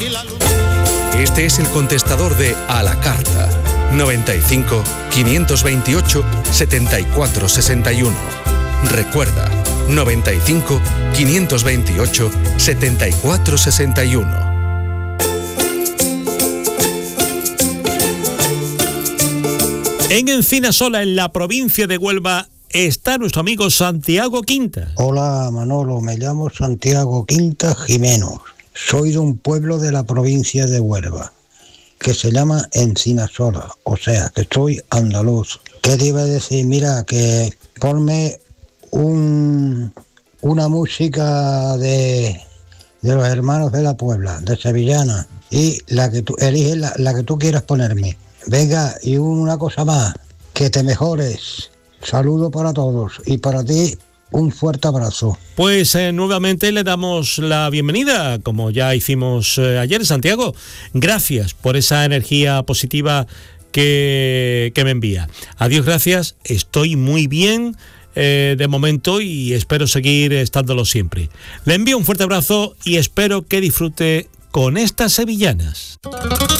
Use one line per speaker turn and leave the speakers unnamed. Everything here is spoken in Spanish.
Este es el contestador de A la Carta. 95 528 74 61. Recuerda, 95 528 74 61.
En Encinasola, en la provincia de Huelva, está nuestro amigo Santiago Quinta.
Hola Manolo, me llamo Santiago Quinta Jimeno. Soy de un pueblo de la provincia de Huelva que se llama Encinasola, o sea que soy andaluz. ¿Qué te iba a decir? Mira, que ponme una música de los Hermanos de la Puebla, de Sevillana, y la que tú eliges, la que tú quieras ponerme. Venga, y una cosa más, que te mejores. Saludo para todos y para ti un fuerte abrazo.
Pues nuevamente le damos la bienvenida, como ya hicimos ayer, Santiago. Gracias por esa energía positiva que me envía. Adiós, gracias. Estoy muy bien de momento y espero seguir estándolo siempre. Le envío un fuerte abrazo y espero que disfrute con estas sevillanas.